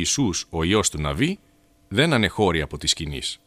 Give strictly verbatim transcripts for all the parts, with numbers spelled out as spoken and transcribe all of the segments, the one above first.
Ιησούς ο Υιός του Ναβί, δεν ανεχώρει από τη σκηνής.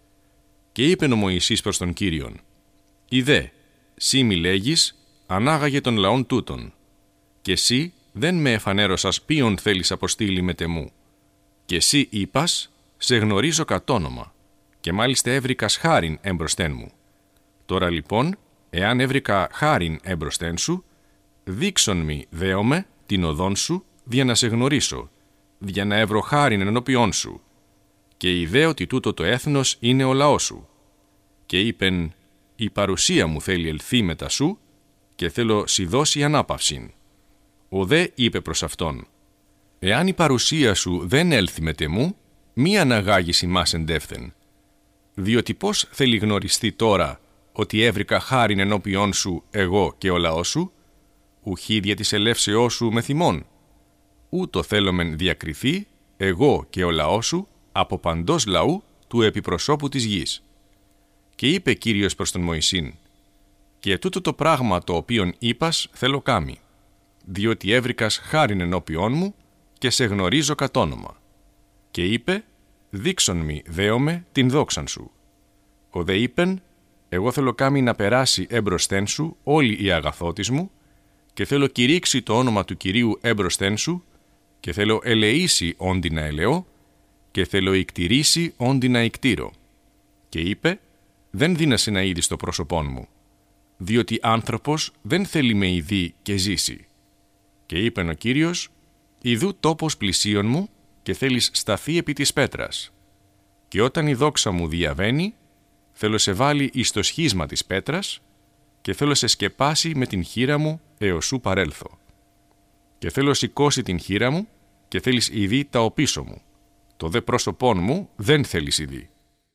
Και είπεν ο Μωυσής προς τον Κύριον, «Ιδέ, σύ μη λέγεις, ανάγαγε των λαών τούτων, και σύ δεν με εφανέρωσας ποιον θέλεις αποστείλει μετ' εμού, και σύ είπας, σε γνωρίζω κατ' όνομα, και μάλιστα έβρικας χάριν εμπροσθέν μου. Τώρα λοιπόν, εάν έβρικα χάριν εμπροσθέν σου, δείξον μη δέομαι την οδόν σου, δια να σε γνωρίσω, δια να έβρω χάριν ενώπιόν σου, και ιδέ ότι τούτο το έθνος είναι ο λαός σου. Και είπεν, η παρουσία μου θέλει ελθεί μετά σου, και θέλω σι δώσει ανάπαυσιν. Ο δε είπε προς αυτόν, εάν η παρουσία σου δεν έλθει μετ' εμού, μη αναγάγεις ημάς εντεύθεν. Διότι πώς θέλει γνωριστεί τώρα ότι έβρικα χάριν ενώπιόν σου εγώ και ο λαός σου, ουχή δια της ελεύσεώς σου με θυμών. Ούτω θέλομεν διακριθεί εγώ και ο λαός σου από παντός λαού του επιπροσώπου της γης. Και είπε Κύριος προς τον Μωυσήν, και τούτο το πράγμα το οποίον είπας θέλω κάμει, διότι έβρικας χάριν ενώπιόν μου και σε γνωρίζω κατ' όνομα. Και είπε, δείξον μη δέομαι την δόξαν σου. Ο δε είπεν, εγώ θέλω κάμει να περάσει έμπροσθέν σου όλη η αγαθότης μου, και θέλω κηρύξει το όνομα του Κυρίου έμπροσθέν σου, και θέλω ελεήσει όντι να ελεώ, και θέλω ικτηρήσει όντι να ικτήρω. Και είπε, δεν δίνασαι να είδεις το πρόσωπόν μου, διότι άνθρωπος δεν θέλει με ειδεί και ζήσει. Και είπεν ο Κύριος, ιδού τόπος πλησίον μου, και θέλεις σταθεί επί της πέτρας. Και όταν η δόξα μου διαβαίνει, θέλω σε βάλει εις το σχίσμα της πέτρας, και θέλω σε σκεπάσει με την χείρα μου έως σου παρέλθω. Και θέλω σηκώσει την χείρα μου, και θέλεις ειδεί τα οπίσω μου. Το δε πρόσωπόν μου δεν θέλεις ειδεί.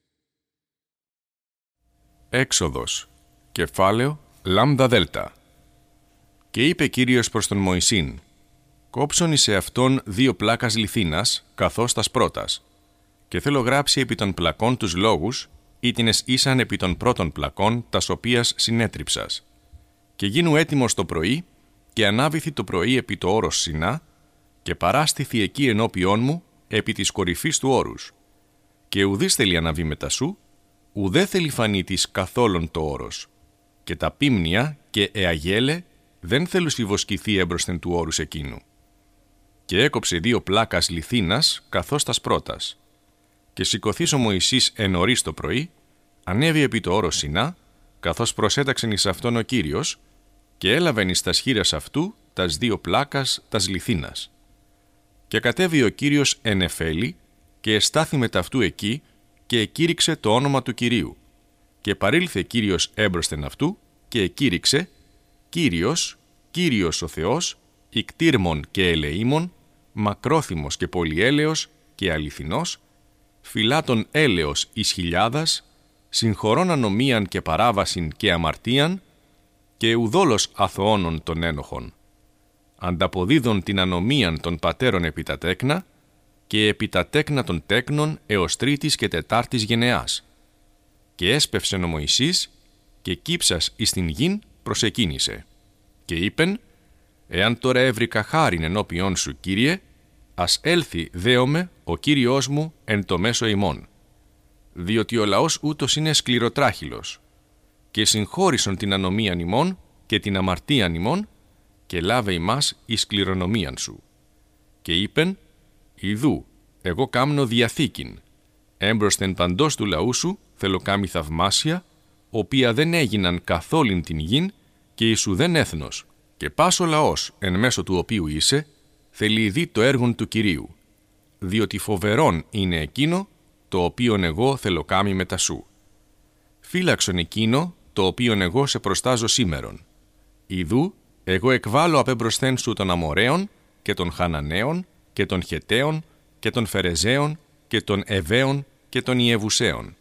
Έξοδος, κεφάλαιο λάμδα δέλτα. Και είπε Κύριος προς τον Μωυσήν, κόψον εις εαυτόν δύο πλάκας λιθίνας, καθώς τας πρώτας, και θέλω γράψει επί των πλακών τους λόγους, ήτινες ήσαν επί των πρώτων πλακών, τας οποίας συνέτριψας. Και γίνου έτοιμος το πρωί, και ανάβηθη το πρωί επί το όρος Σινά, και παράστηθη εκεί ενώπιόν μου, επί της κορυφής του όρους. Και ουδής θέλει αναβεί μετά σου, ουδέ θέλει φανεί της καθόλων το όρος. Και τα πίμνια και εαγέλε δεν θέλουν συβοσκηθεί έμπροσθεν του όρους εκείνου. Και έκοψε δύο πλάκας λιθίνας, καθώς τας πρώτας. Και σηκωθείς ο Μωυσής εν νωρίς το πρωί, ανέβη επί το όρος Σινά, καθώς προσέταξεν εις αυτόν ο Κύριος, και έλαβεν εις τας χείρας αυτού τας δύο πλάκας τας λιθίνας. Και κατέβη ο Κύριος εν Εφέλη, και εστάθη μετ' αυτού εκεί, και εκήρυξε το όνομα του Κυρίου. Και παρήλθε Κύριος έμπροσθεν αυτού, και εκήρυξε, Κύριος, Κύριος ο Θεός, ικτήρμων και ελεήμων, μακρόθυμος και πολυέλεος και αληθινός, φυλάτων έλεος εις χιλιάδας, συγχωρών ανομίαν και παράβασιν και αμαρτίαν, και ουδόλος αθωώνων των ένοχων. Ανταποδίδων την ανομίαν των πατέρων επί τα τέκνα, και επί τα τέκνα των τέκνων έως τρίτης και τετάρτης γενεάς. Και έσπευσεν ο Μωυσής, και κύψας εις την γην προσεκίνησε. Και είπεν, εάν τώρα έβρικα χάριν ενώπιόν σου, Κύριε, ας έλθει δέομαι ο Κύριος μου εν το μέσο ημών. Διότι ο λαός ούτως είναι σκληροτράχυλος. Και συγχώρησον την ανομίαν ημών και την αμαρτίαν ημών, και λάβε ημάς εις κληρονομίαν σου. Και είπεν, ιδού, εγώ κάμνω διαθήκην. Έμπροσθεν παντός του λαού σου θέλω κάμει θαυμάσια, οποία δεν έγιναν καθόλην την γην και εις ουδέν έθνος, και πάσο λαός εν μέσω του οποίου είσαι, θέλει δει το έργον του Κυρίου, διότι φοβερόν είναι εκείνο το οποίον εγώ θέλω κάμει μετά σου. Φύλαξον εκείνο το οποίον εγώ σε προστάζω σήμερον. Ιδού, εγώ εκβάλλω απέμπροσθέν σου των Αμοραίων και των Χαναναίων και των Χεταίων και των Φερεζαίων και των Εβαίων και των Ιεβουσαίων.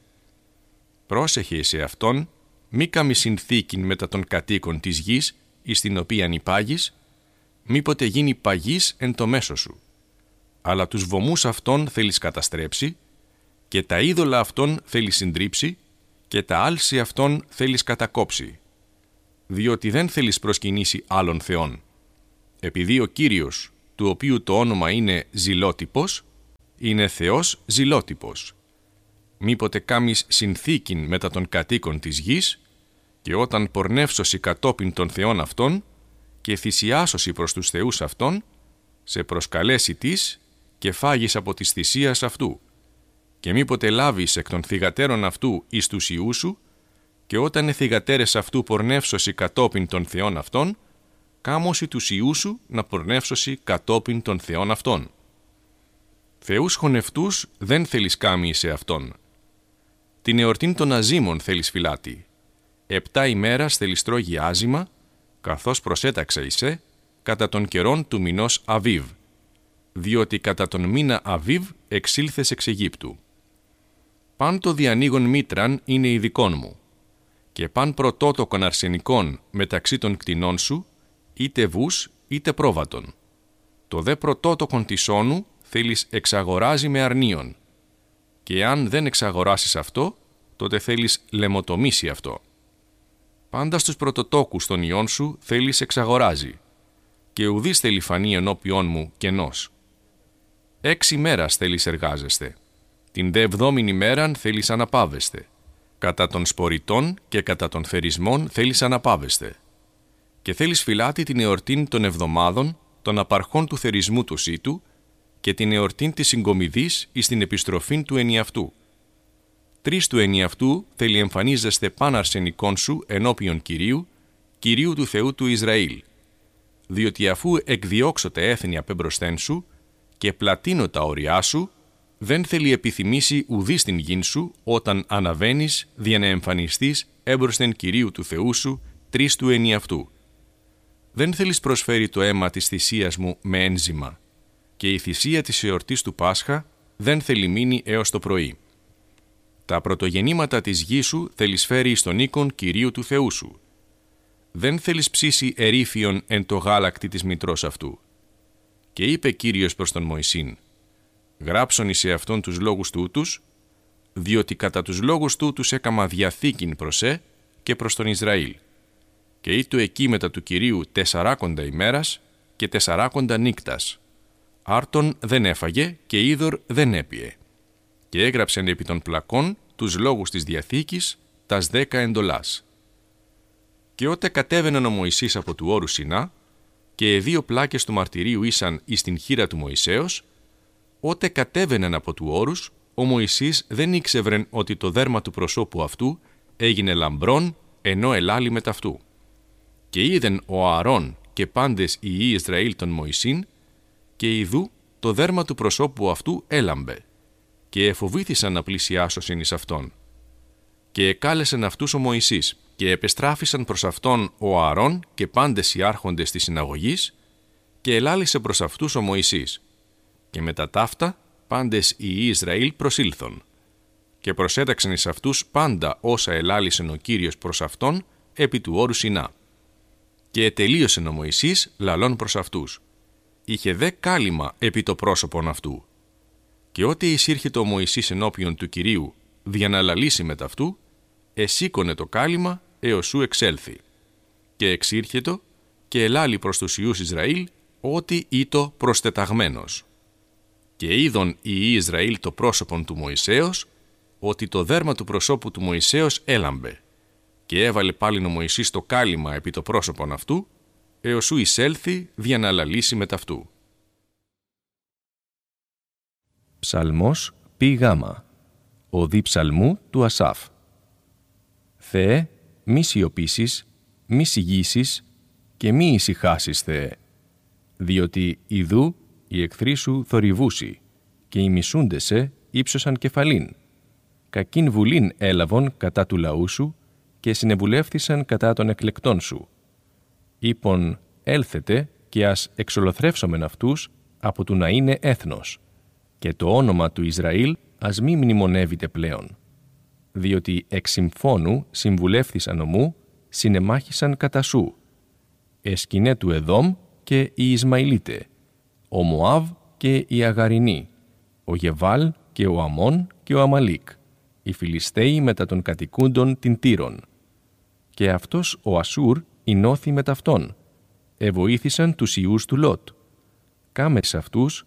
Πρόσεχε σε αυτόν, μη κάμει συνθήκην μετά των κατοίκων της γης, εις την οποίαν υπάγεις, μήποτε γίνει παγής εν το μέσο σου. Αλλά τους βωμούς αυτών θέλεις καταστρέψει, και τα είδωλα αυτών θέλεις συντρίψει, και τα άλση αυτών θέλεις κατακόψει. Διότι δεν θέλεις προσκυνήσει άλλων θεών. Επειδή ο Κύριος, του οποίου το όνομα είναι Ζηλότυπος, είναι Θεός ζηλότυπος. Μήποτε κάμεις συνθήκην μετά των κατοίκων της γης, και όταν πορνεύσωση κατόπιν των θεών αυτών και θυσιάσωση προς τους θεούς αυτών, σε προσκαλέσει της και φάγεις από της θυσίας αυτού, και μήποτε λάβεις εκ των θυγατέρων αυτού εις τους ιούς σου, και όταν οι θυγατέρες αυτού πορνεύσωση κατόπιν των θεών αυτών, κάμωση τους ιούς σου να πορνεύσωση κατόπιν των θεών αυτών. Θεούς χωνευτούς δεν θέλεις κάμει σε αυτόν. Την εορτήν των αζήμων θέλεις φυλάτη. Επτά ημέρας θέλεις τρώγει άζημα, καθώς προσέταξε εισέ, κατά των καιρών του μηνός Αβίβ, διότι κατά τον μήνα Αβίβ εξήλθες εξ Αιγύπτου. Παν το διανοίγον μήτραν είναι ειδικών μου, και παν πρωτότοκον αρσενικών μεταξύ των κτηνών σου, είτε βούς είτε πρόβατον. Το δε πρωτότοκον της όνου θέλεις εξαγοράζει με αρνίον, και αν δεν εξαγοράσεις αυτό, τότε θέλεις λαιμοτομήσει αυτό. Πάντα στους πρωτοτόκους των ιών σου θέλεις εξαγοράζει, και ουδείς θέλει φανεί ενώπιόν μου κενός. Έξι μέρας θέλεις εργάζεστε, την δε εβδόμην ημέραν θέλεις αναπαύεστε. Κατά των σποριτών και κατά των θερισμών θέλεις αναπαύεστε. Και θέλεις φυλάτη την εορτήν των εβδομάδων, των απαρχών του θερισμού του σύτου, και την εορτήν της συγκομιδής εις την επιστροφήν του ενιαυτού. Τρεις του ενιαυτού θέλει εμφανίζεστε παν αρσενικών σου ενώπιον Κυρίου, Κυρίου του Θεού του Ισραήλ. Διότι αφού εκδιώξωτε έθνη απεμπροσθέν σου και πλατείνω τα όριά σου, δεν θέλει επιθυμήσει ουδή στην γην σου όταν αναβαίνεις δια να εμφανιστείς έμπροσθεν Κυρίου του Θεού σου τρεις του ενιαυτού. Δεν θέλεις προσφέρει το αίμα της θυσίας μου με ένζημα, και η θυσία της εορτής του Πάσχα δεν θέλει μείνει έως το πρωί. Τα πρωτογεννήματα της γης σου θέλεις φέρει εις τον οίκον Κυρίου του Θεού σου. Δεν θέλεις ψήσει ερήφιον εν το γάλακτι της μητρός αυτού. Και είπε Κύριος προς τον Μωυσήν, γράψον εις αυτόν τους λόγους τούτους, διότι κατά τους λόγους τούτους έκαμα διαθήκην προς ε και προς τον Ισραήλ. Και ήτου εκεί μετά του Κυρίου τεσσαράκοντα ημέρας και τεσσαράκοντα νύκτας. Άρτον δεν έφαγε και είδωρ δεν έπιε. Και έγραψεν επί των πλακών τους λόγους της Διαθήκης, τας δέκα εντολάς. Και ότε κατέβαιναν ο Μωυσής από του όρου Σινά, και οι δύο πλάκες του μαρτυρίου ήσαν εις την χείρα του Μωυσέως, ότε κατέβαιναν από του όρους, ο Μωυσής δεν ήξευρεν ότι το δέρμα του προσώπου αυτού έγινε λαμπρόν, ενώ ελάλη με ταυτού. Και είδεν ο Ααρών και πάντες οι υιοί Ισραήλ των Μωυσήν, και ειδού το δέρμα του προσώπου αυτού έλαμπε, και εφοβήθησαν να πλησιάσωσιν εις αυτόν. Και εκάλεσεν αυτούς ο Μωυσής, και επεστράφησαν προς αυτόν ο Ααρών και πάντες οι άρχοντες της συναγωγής, και ελάλησε προς αυτούς ο Μωυσής. Και μετά ταύτα πάντες οι υιοί Ισραήλ προσήλθον. Και προσέταξαν εις αυτούς πάντα όσα ελάλησεν ο Κύριος προς αυτόν επί του όρου Σινά. Και ετελείωσεν ο Μωυσής λαλών προς αυτούς. Είχε δε κάλυμα επί το πρόσωπον αυτού. Και ό,τι εισήρχεται ο Μωυσής ενώπιον του Κυρίου δια να λαλήσει με ταυτού, εσήκωνε το κάλυμα έως σου εξέλθει. Και εξήρχετο και ελάλη προς τους ιούς Ισραήλ ότι ήτο προστεταγμένος. Και είδον οι υιοί Ισραήλ το πρόσωπον του Μωυσέως, ότι το δέρμα του προσώπου του Μωυσέως έλαμπε. Και έβαλε πάλιν ο Μωυσής το κάλυμα επί το πρόσωπον αυτού, έως σου εισέλθει δια να λαλήσει με ταυτού. Ψαλμός πι γάμα. Οδή ψαλμού του Ασάφ. Θεέ, μη σιωπήσεις, μη σιγήσεις και μη ησυχάσεις, Θεέ, διότι ιδού οι εχθροί σου θορυβούσι και οι μισούντες σε ύψωσαν κεφαλήν. Κακήν βουλήν έλαβον κατά του λαού σου και συνεβουλεύθησαν κατά των εκλεκτών σου. Είπον, έλθετε και ας εξολοθρεύσομεν αυτούς από του να είναι έθνος, και το όνομα του Ισραήλ ας μη μνημονεύεται πλέον. Διότι εξ συμφώνου συμβουλεύθησαν ομού, συνεμάχησαν κατά σου. Εσκινέ του Εδόμ και οι Ισμαηλίτε, ο Μωάβ και οι Αγαρινοί, ο Γεβάλ και ο Αμών και ο Αμαλίκ, οι Φιλιστέοι μετά των κατοικούντων την Τύρων. Και αυτός ο Ασούρ εινώθη με ταυτόν, εβοήθησαν τους ιούς του Λότ. Κάμες αυτούς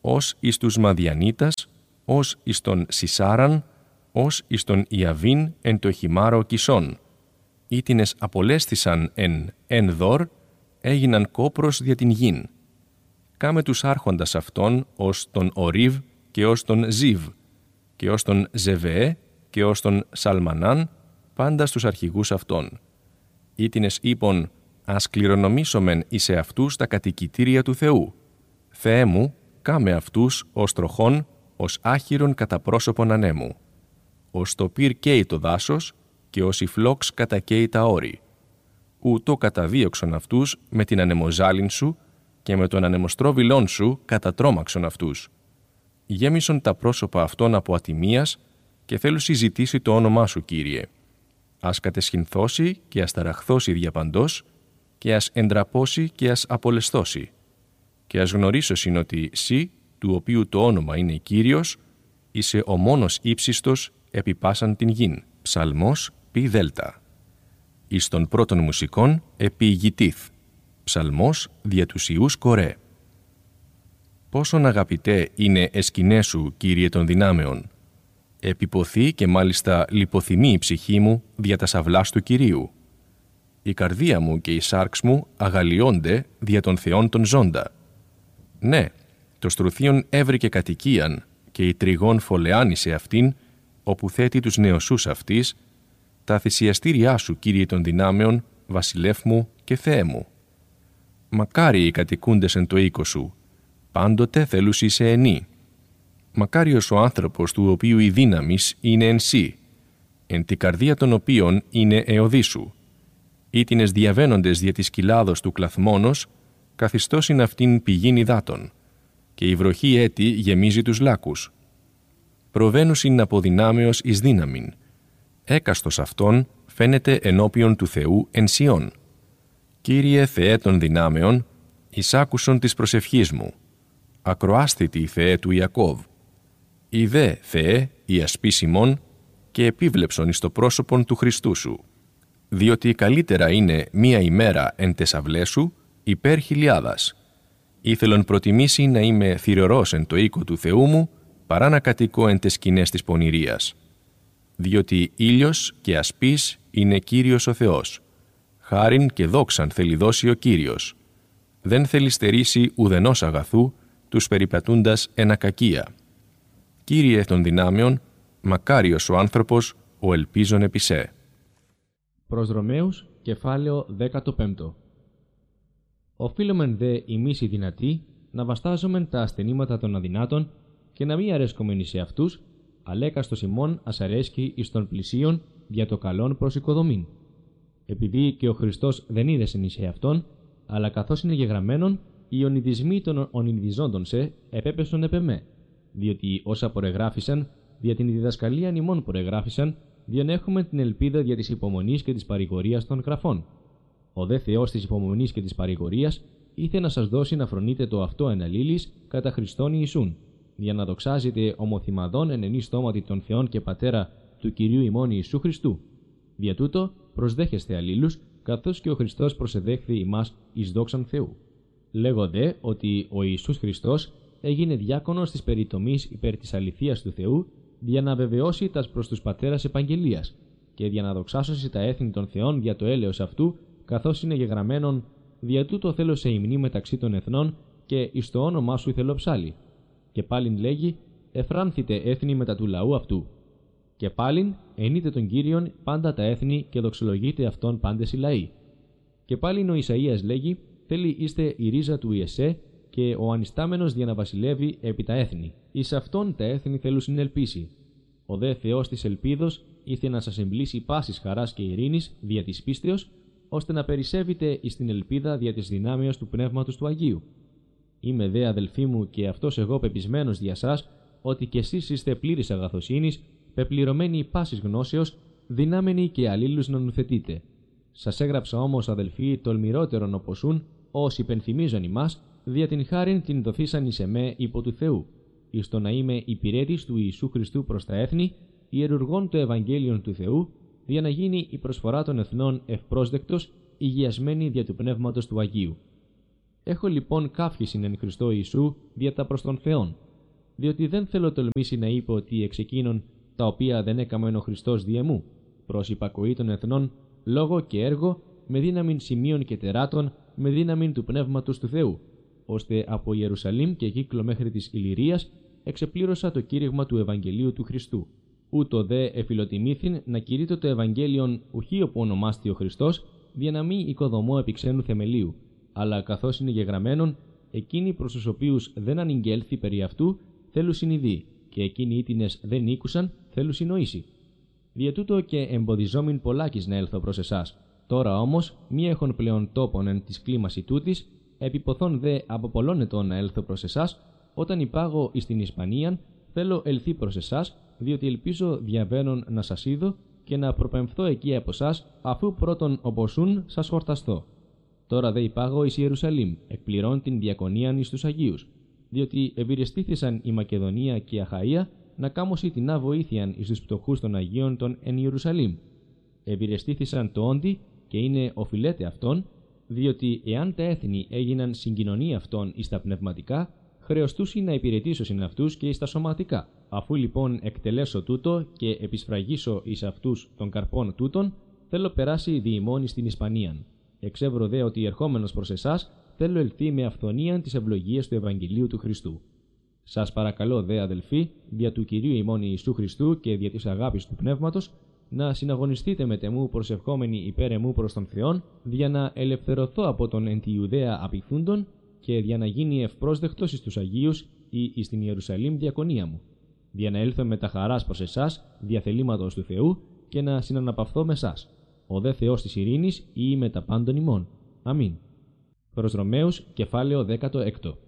ως εις τους Μαδιανίτας, ως εις τον Σισάραν, ως εις τον Ιαβίν εν το χυμάρο Κισών. Ήτινες απολέσθησαν εν εν δωρ, έγιναν κόπρος δια την γην. Κάμε τους άρχοντας αυτών ως τον Ορίβ και ως τον Ζίβ, και ως τον Ζεβεέ και ως τον Σαλμανάν, πάντα στους αρχηγούς αυτών. Ήτινες είπων, ας κληρονομήσομεν εις εαυτούς τα κατοικητήρια του Θεού. Θεέ μου, κάμε αυτούς ως τροχών, ως άχυρον κατά πρόσωπον ανέμου. Ως το πυρ καίει το δάσος και ως η φλόξ κατακαίει τα όρη. Ούτω καταδίωξον αυτούς με την ανεμοζάλιν σου και με τον ανεμοστρόβιλόν σου κατατρόμαξον αυτούς. Γέμισον τα πρόσωπα αυτών από ατιμίας και θέλουν συζητήσει το όνομά σου, Κύριε. Ας κατεσχυνθώσει και ας ταραχθώσει διαπαντός και ας εντραπώσει και ας απολεσθώσει. Και ας γνωρίσωσιν ότι σύ, του οποίου το όνομα είναι Κύριος, είσαι ο μόνος ύψιστος επί πάσαν την γην. Ψαλμός πι δέλτα. Εις των πρώτων μουσικών επί Γιτήθ. Ψαλμός δια τους ιούς Κορέ. Πόσον αγαπητέ είναι εσκηνές σου, Κύριε των δυνάμεων. Επιποθεί και μάλιστα λιποθυμεί η ψυχή μου δια τα σαυλάς του Κυρίου. Η καρδία μου και η σάρξ μου αγαλιώνται δια των θεών των ζώντα. Ναι, το στρουθίον έβρικε κατοικίαν και η τριγών φωλεάνησε αυτήν, όπου θέτει τους νεοσούς αυτής, τα θυσιαστήριά σου, Κύριε των δυνάμεων, βασιλεύ μου και Θεέ μου. Μακάρι οι κατοικούντες εν το οίκο σου, πάντοτε θέλουσι σε ενή. Μακάριος ο άνθρωπος του οποίου η δύναμις είναι εν σύ, εν τη καρδία των οποίων είναι εωδή σου. Ήτινες διαβαίνοντες δια της κοιλάδος του κλαθμόνος, καθιστώσιν αυτήν πηγήν υδάτων, και η βροχή έτη γεμίζει τους λάκους. Προβαίνουσιν από δυνάμεως εις δύναμην. Έκαστος αυτόν φαίνεται ενώπιον του Θεού εν Σιών. Κύριε Θεέ των δυνάμεων, εισάκουσον της προσευχής μου. Ακροάσθητη Θεέ του Ιακώβ. Ιδέ, Θεέ, η ασπίς ημών, και επίβλεψον εις το πρόσωπον του Χριστού σου. Διότι καλύτερα είναι μία ημέρα εν τες αυλές σου, υπέρ χιλιάδας. Ήθελον προτιμήσει να είμαι θυρωρός εν το οίκο του Θεού μου, παρά να κατοικώ εν τες σκηνές της πονηρίας. Διότι ήλιος και ασπίς είναι Κύριος ο Θεός. Χάριν και δόξαν θέλει δώσει ο Κύριος. Δεν θέλει στερήσει ουδενός αγαθού, τους περιπατούντας εν ακακία. Κύριε των δυνάμεων, μακάριος ο άνθρωπος, ο ελπίζων επί σε. Προς Ρωμαίους, κεφάλαιο δέκατο πέμπτο. Οφείλομεν δε ημείς οι δυνατοί να βαστάζομεν τα ασθενήματα των αδυνάτων και να μη αρέσκομεν σε αυτούς, αλέκαστος ημών ας αρέσκει εις των πλησίων δια το καλόν προς οικοδομήν. Επειδή και ο Χριστός δεν είδεσεν εις αυτόν, αλλά καθώς είναι γεγραμμένον, οι ονειδισμοί των ονειδιζόντων σε επέπεσον επ' εμέ, διότι όσα προεγράφησαν, δια την διδασκαλία ημών προεγράφησαν, διον έχουμε την ελπίδα δια της υπομονής και της παρηγορίας των γραφών. Ο δε Θεός της υπομονής και της παρηγορίας ήθε να σας δώσει να φρονείτε το αυτό εν αλλήλεις κατά Χριστόν Ιησούν, για να δοξάζετε ομοθυμαδόν εν ενή στόματι των Θεών και Πατέρα του Κυρίου ημών Ιησού Χριστού. Δια τούτο προσδέχεστε αλλήλους, καθώς και ο Χριστός προσεδέχθη ημάς εις δόξαν Θεού. Λέγω δε ότι ο Ιησούς Χριστός έγινε διάκονος της περιτομής υπέρ της αληθείας του Θεού, για να βεβαιώσει τας προς τους πατέρας επαγγελίας και για να δοξάσωσει τα έθνη των Θεών για το έλεος αυτού, καθώς είναι γεγραμμένον, δια τούτο θέλω σε υμνή μεταξύ των εθνών και εις το όνομά σου θέλω ψάλι. Και πάλιν λέγει, εφράνθητε έθνη μετά του λαού αυτού. Και πάλιν ενείτε τον Κύριον πάντα τα έθνη και δοξολογείτε αυτόν πάντες οι λαοί. Και πάλιν ο Ισαΐας λέγει, θέλει είστε η ρίζα του Ιεσέ και ο ανιστάμενος για να βασιλεύει επί τα έθνη. Εις αυτόν τα έθνη θέλουν συνελπίσει. Ο δε Θεός της ελπίδος ήθε να σας εμπλήσει πάσης χαράς και ειρήνης δια της πίστεως, ώστε να περισσεύετε εις την ελπίδα δια της δυνάμεως του Πνεύματος του Αγίου. Είμαι δε αδελφοί μου και αυτός εγώ πεπισμένος δια σας, ότι κι εσείς είστε πλήρης αγαθοσύνης, πεπληρωμένοι πάσης γνώσεως, δυνάμενοι και αλλήλους να νουθετείτε. Σας έγραψα όμως, αδελφοί, τολμηρότερον οπωσούν, όσοι υπενθυμίζον ημάς, δια την χάριν την δοθήσαν εις εμέ υπό του Θεού, εις το να είμαι υπηρέτης του Ιησού Χριστού προς τα έθνη, ιερουργών το Ευαγγέλιον του Θεού, για να γίνει η προσφορά των εθνών ευπρόσδεκτος, υγιασμένη δια του Πνεύματος του Αγίου. Έχω λοιπόν καύχησιν εν Χριστώ Ιησού δια τα προς τον Θεόν, διότι δεν θέλω τολμήσει να είπε ότι εξ εκείνων τα οποία δεν έκαμεν ο Χριστός δι' εμού, προς υπακοή των εθνών, λόγο και έργο, με δύναμην σημείων και τεράτων, με δύναμην του Πνεύματος του Θεού, ώστε από Ιερουσαλήμ και κύκλο μέχρι της Ηλυρίας εξεπλήρωσα το κήρυγμα του Ευαγγελίου του Χριστού. Ούτω δε εφιλοτιμήθην να κηρύττω το Ευαγγέλιον ουχή όπου ονομάστη ο Χριστός, δια να μη οικοδομώ επί ξένου θεμελίου, αλλά καθώς είναι γεγραμμένον, εκείνοι προς τους οποίους δεν ανηγγέλθη περί αυτού, θέλουν συνειδεί, και εκείνοι ήτινες δεν ήκουσαν, θέλουν συνοήσει. Δια τούτο και εμποδιζόμην πολλάκις να έλθω προς εσάς. Τώρα όμως, μη έχων πλέον τόπον εν της κλίμαση τούτης, επιποθών δε από πολλών ετών να έλθω προς εσάς, όταν υπάγω εις την Ισπανίαν, θέλω ελθεί προς εσάς, διότι ελπίζω διαβαίνον να σας είδω και να προπεμφθώ εκεί από εσάς, αφού πρώτον οπωσούν σας χορταστώ. Τώρα δε υπάγω εις Ιερουσαλήμ, εκπληρών την διακονίαν εις τους Αγίους, διότι ευηρεστήθησαν η Μακεδονία και η Αχαΐα να κάμωσι την βοήθειαν εις τους πτωχούς των Αγίων των εν Ιερουσαλήμ. Ευηρεστήθησαν το όντι και είναι οφειλέτε αυτόν, διότι εάν τα έθνη έγιναν συγκοινωνία αυτών εις τα πνευματικά, χρεωστούσι να υπηρετήσωσιν αυτούς και εις τα σωματικά. Αφού λοιπόν εκτελέσω τούτο και επισφραγίσω εις αυτούς των καρπών τούτων, θέλω περάσει διημών στην Ισπανίαν. Εξεύρω δε ότι ερχόμενος προς εσάς, θέλω ελθεί με αυθονίαν τις ευλογίες του Ευαγγελίου του Χριστού. Σας παρακαλώ δε αδελφοί, δια του Κυρίου ημών Ιησού Χριστού και δια της αγάπης του Πνεύματος, να συναγωνιστείτε με τεμού προσευχόμενοι υπέρ εμού προς τον Θεόν, δια να ελευθερωθώ από τον εν τη Ιουδαία απειθούντον και δια να γίνει ευπρόσδεκτος εις τους Αγίους ή εις την Ιερουσαλήμ διακονία μου, δια να έλθω με τα χαράς προς εσάς, δια θελήματος του Θεού, και να συναναπαυθώ με εσάς. Ο δε Θεός της ειρήνης ή με τα πάντων ημών. Αμήν. Προς Ρωμαίους, κεφάλαιο δέκατο έκτο.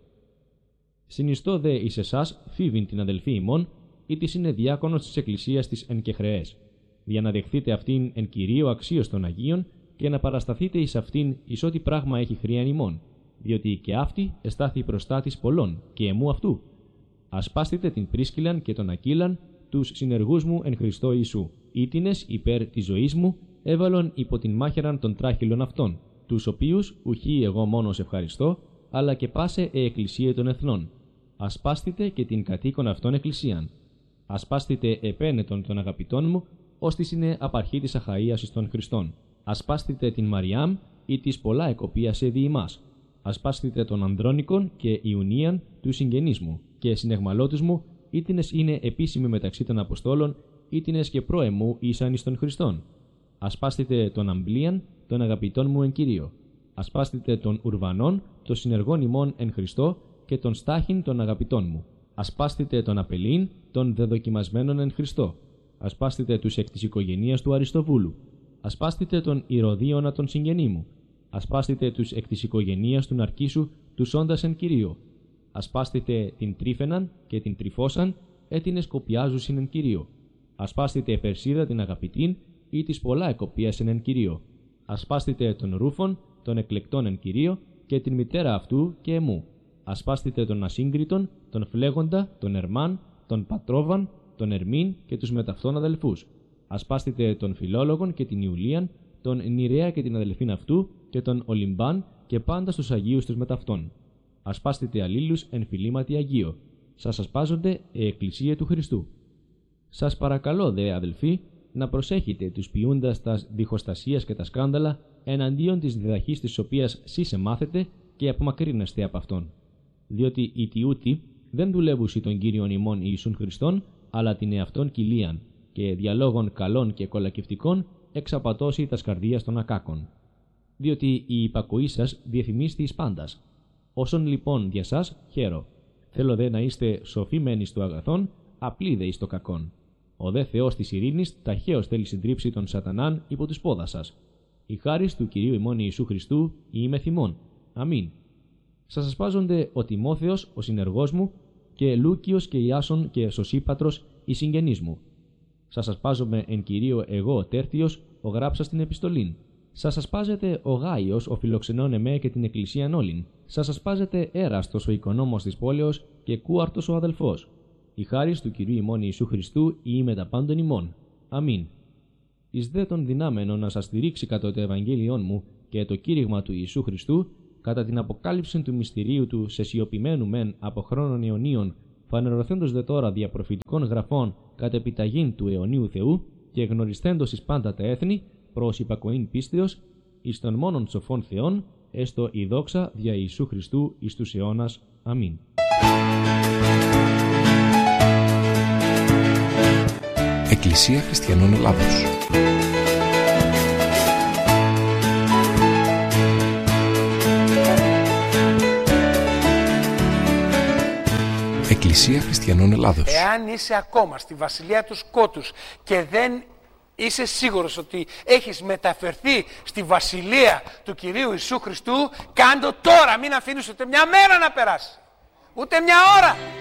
Συνιστώ δε εις εσάς Φίβην την αδελφή ημών, ή της είναι διάκονος της Εκκλησίας της εν κεχρεές, για να δεχθείτε αυτήν εν Κυρίω αξίως των Αγίων και να παρασταθείτε εις αυτήν εις ό,τι πράγμα έχει χρειαν ημών, διότι και αυτή εστάθη προστάτης πολλών και εμού αυτού. Ασπάστητε την Πρίσκυλαν και τον Ακύλαν, τους συνεργούς μου εν Χριστώ Ιησού, ήτινες υπέρ της ζωής μου, έβαλον υπό την μάχαιραν των τράχυλων αυτών, τους οποίους ουχή εγώ μόνος ευχαριστώ, αλλά και πάσε ε εκκλησία των εθνών. Ασπάστητε και την κατοίκον αυτών εκκλησίαν. Ασπάστητε επένετον των αγαπητών μου, ώστις είναι απαρχή της Αχαΐας εις των Χριστών. Ασπάστητε την Μαριάμ, ή της πολλά εκοπίασε δι' ημάς. Ασπάστητε τον Ανδρώνικον και Ιουνίαν του συγγενείς μου και συνεγμαλώτους μου, ήτινες είναι επίσημοι μεταξύ των Αποστόλων, ήτινες και προεμού ήσαν εις των Χριστών. Ασπάστητε τον Αμπλίαν, των αγαπητών μου εν Κυρίω. Ασπάστητε τον Ουρβανόν, των συνεργών ημών εν Χριστώ, και τον Στάχην των αγαπητών μου. Ασπάστητε τον Απελίν, των δεδοκιμασμένων εν Χριστώ. Ασπάστητε τους εκ της οικογενείας του Αριστοβούλου. Ασπάστητε τον Ηρωδίωνα των συγγενή μου. Ασπάστητε τους εκ της οικογενείας του Ναρκίσου, τους όντας εν Κυρίω. Ασπάστητε την Τρίφαιναν και την Τριφώσαν, έτινες κοπιάζουσιν εν Κυρίω. Ασπάστητε Περσίδα την αγαπητήν, ή της πολλά εκοπίασεν εν Κυρίω. Ασπάστητε τον Ρούφον, τον εκλεκτών εν Κυρίω, και την μητέρα αυτού και εμού. Ασπάστητε τον Ασύγκριτον, τον Φλέγοντα, τον Ερμάν, τον Πατρόβαν, τον Ερμήν και τους μεταυτών αδελφούς. Ασπάστητε τον Φιλόλογον και την Ιουλίαν, τον Νηρέα και την αδελφήν αυτού, και τον Ολυμπάν και πάντα στους Αγίους τους μεταυτών. Ασπάστητε αλλήλους εν φιλήματι Αγίο. Σας ασπάζονται η Εκκλησία του Χριστού. Σας παρακαλώ δε αδελφοί, να προσέχετε τους ποιούντας τα διχοστασίας και τα σκάνδαλα εναντίον της διδαχής της οποίας σεις μάθετε και απομακρύνεστε από αυτόν. Διότι οι τιούτοι δεν δουλεύουσι τον Κύριον ημών Ιησούν Χριστόν, αλλά την εαυτόν κοιλίαν και διαλόγων καλών και κολακευτικών εξαπατώσει τας καρδίας των ακάκων. Διότι η υπακοή σας διεθυμίστη εις πάντας. Όσον λοιπόν δια σας χαίρο. Θέλω δε να είστε σοφοί μεν εις το αγαθόν, απλοί δε εις το κακόν. Ο δε Θεός της ειρήνης ταχαίως θέλει συντρίψει τον Σατανάν υπό τους πόδα σας. Η χάρις του Κυρίου ημών Ιησού Χριστού ή με θυμών. Αμήν. Σας ασπάζονται ο Τιμόθεος, ο συνεργός μου, και Λούκιος και Ιάσον και Σωσίπατρος, οι συγγενείς μου. Σας ασπάζομαι εν Κυρίω εγώ ο Τέρτιος, ο γράψας την επιστολήν. Σας ασπάζεται ο Γάιος, ο φιλοξενών εμέ και την Εκκλησίαν όλην. Σας ασπάζεται Έραστος ο οικονόμος της πόλεως και Κούαρτος ο αδελφός. Η χάρις του Κυρίου ημών Ιησού Χριστού ή με τα πάντων ημών. Αμήν. Εις δε των δυνάμενων να σας στηρίξει κατά το Ευαγγέλιόν μου και το κήρυγμα του Ιησού Χριστού, κατά την αποκάλυψη του μυστηρίου του σε σιωπημένου μεν από χρόνων αιωνίων, φανερωθέντος δε τώρα δια προφητικών γραφών κατ' επιταγήν του αιωνίου Θεού και γνωριστέντος εις πάντα τα έθνη, προς υπακοήν πίστεως, εις των μόνον σοφών Θεών, έστω η δόξα δια Ιησού Χριστού εις τους αιώνας. Αμήν. Εκκλησία Χριστιανών Ελλάδος. Εκκλησία Χριστιανών Ελλάδος. Εάν είσαι ακόμα στη βασιλεία του σκότους και δεν είσαι σίγουρος ότι έχεις μεταφερθεί στη βασιλεία του Κυρίου Ιησού Χριστού, κάντο τώρα, μην αφήνεις ούτε μια μέρα να περάσει, ούτε μια ώρα.